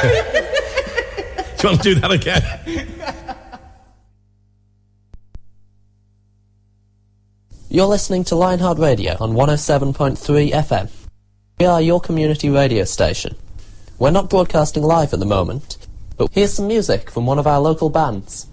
Do you want to do that again? You're listening to Lionheart Radio on 107.3 FM. We are your community radio station. We're not broadcasting live at the moment, but here's some music from one of our local bands.